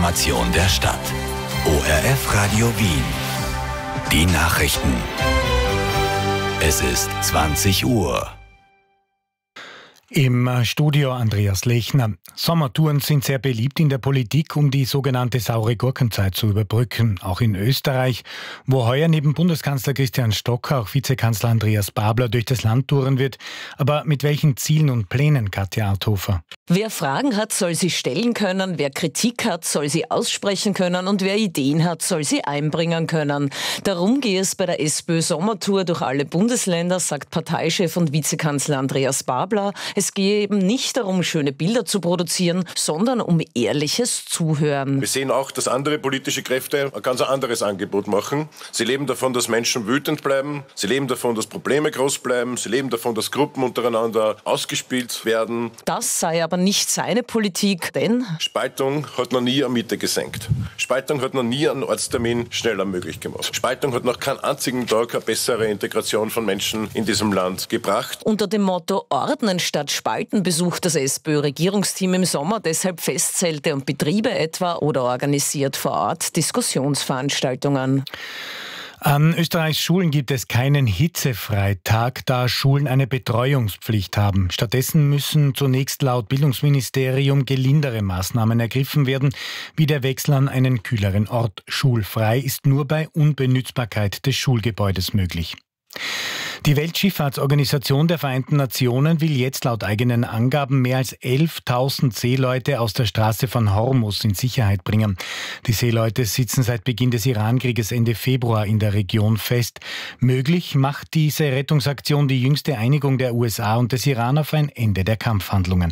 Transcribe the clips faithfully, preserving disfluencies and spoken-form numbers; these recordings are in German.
Information der Stadt. O R F Radio Wien. Die Nachrichten. Es ist zwanzig Uhr. Im Studio Andreas Lechner. Sommertouren sind sehr beliebt in der Politik, um die sogenannte saure Gurkenzeit zu überbrücken. Auch in Österreich, wo heuer neben Bundeskanzler Christian Stocker auch Vizekanzler Andreas Babler durch das Land touren wird. Aber mit welchen Zielen und Plänen, Katja Arthofer? Wer Fragen hat, soll sie stellen können. Wer Kritik hat, soll sie aussprechen können. Und wer Ideen hat, soll sie einbringen können. Darum gehe es bei der SPÖ-Sommertour durch alle Bundesländer, sagt Parteichef und Vizekanzler Andreas Babler. Es gehe eben nicht darum, schöne Bilder zu produzieren, sondern um ehrliches Zuhören. Wir sehen auch, dass andere politische Kräfte ein ganz anderes Angebot machen. Sie leben davon, dass Menschen wütend bleiben. Sie leben davon, dass Probleme groß bleiben. Sie leben davon, dass Gruppen untereinander ausgespielt werden. Das sei aber nicht seine Politik, denn Spaltung hat noch nie eine Miete gesenkt. Spaltung hat noch nie einen Ortstermin schneller möglich gemacht. Spaltung hat noch keinen einzigen Tag eine bessere Integration von Menschen in diesem Land gebracht. Unter dem Motto Ordnen statt Spalten besucht das SPÖ-Regierungsteam im Sommer deshalb Festzelte und Betriebe etwa oder organisiert vor Ort Diskussionsveranstaltungen. An Österreichs Schulen gibt es keinen Hitzefreitag, da Schulen eine Betreuungspflicht haben. Stattdessen müssen zunächst laut Bildungsministerium gelindere Maßnahmen ergriffen werden, wie der Wechsel an einen kühleren Ort. Schulfrei ist nur bei Unbenützbarkeit des Schulgebäudes möglich. Die Weltschifffahrtsorganisation der Vereinten Nationen will jetzt laut eigenen Angaben mehr als elftausend Seeleute aus der Straße von Hormuz in Sicherheit bringen. Die Seeleute sitzen seit Beginn des Irankrieges Ende Februar in der Region fest. Möglich macht diese Rettungsaktion die jüngste Einigung der U S A und des Iran auf ein Ende der Kampfhandlungen.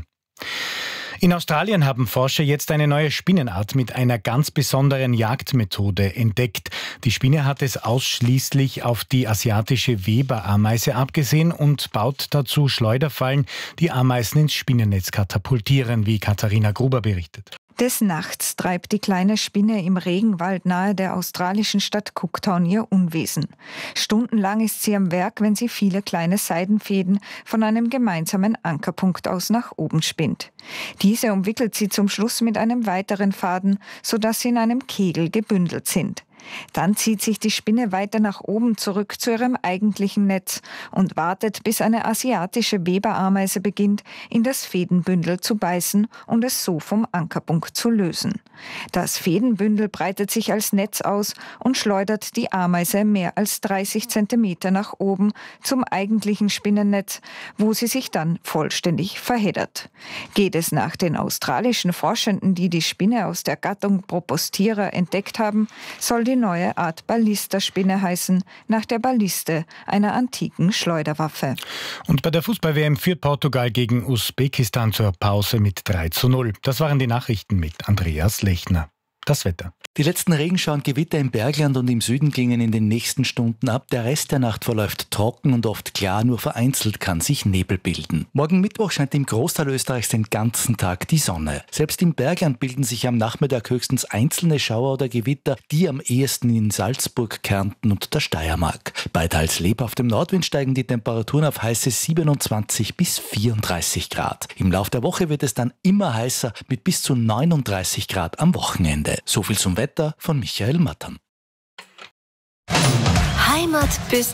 In Australien haben Forscher jetzt eine neue Spinnenart mit einer ganz besonderen Jagdmethode entdeckt. Die Spinne hat es ausschließlich auf die asiatische Weberameise abgesehen und baut dazu Schleuderfallen, die Ameisen ins Spinnennetz katapultieren, wie Katharina Gruber berichtet. Des Nachts treibt die kleine Spinne im Regenwald nahe der australischen Stadt Cooktown ihr Unwesen. Stundenlang ist sie am Werk, wenn sie viele kleine Seidenfäden von einem gemeinsamen Ankerpunkt aus nach oben spinnt. Diese umwickelt sie zum Schluss mit einem weiteren Faden, sodass sie in einem Kegel gebündelt sind. Dann zieht sich die Spinne weiter nach oben zurück zu ihrem eigentlichen Netz und wartet, bis eine asiatische Weberameise beginnt, in das Fädenbündel zu beißen und es so vom Ankerpunkt zu lösen. Das Fädenbündel breitet sich als Netz aus und schleudert die Ameise mehr als dreißig Zentimeter nach oben zum eigentlichen Spinnennetz, wo sie sich dann vollständig verheddert. Geht es nach den australischen Forschenden, die die Spinne aus der Gattung Propostira entdeckt haben, soll die neue Art Ballisterspinne heißen, nach der Balliste, einer antiken Schleuderwaffe. Und bei der Fußball-W M führt Portugal gegen Usbekistan zur Pause mit drei zu null. Das waren die Nachrichten mit Andreas Lechner. Das Wetter. Die letzten Regenschauer und Gewitter im Bergland und im Süden klingen in den nächsten Stunden ab. Der Rest der Nacht verläuft trocken und oft klar, nur vereinzelt kann sich Nebel bilden. Morgen Mittwoch scheint im Großteil Österreichs den ganzen Tag die Sonne. Selbst im Bergland bilden sich am Nachmittag höchstens einzelne Schauer oder Gewitter, die am ehesten in Salzburg, Kärnten und der Steiermark. Bei teils lebhaftem Nordwind steigen die Temperaturen auf heiße siebenundzwanzig bis vierunddreißig Grad. Im Lauf der Woche wird es dann immer heißer mit bis zu neununddreißig Grad am Wochenende. So viel zum Wetter von Michael Mattern. Heimat bis